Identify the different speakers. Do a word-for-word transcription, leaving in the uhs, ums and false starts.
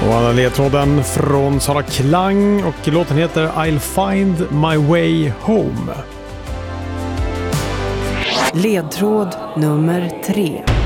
Speaker 1: Och andra ledtråden från Sara Klang och låten heter I'll find my way home.
Speaker 2: Ledtråd nummer tre.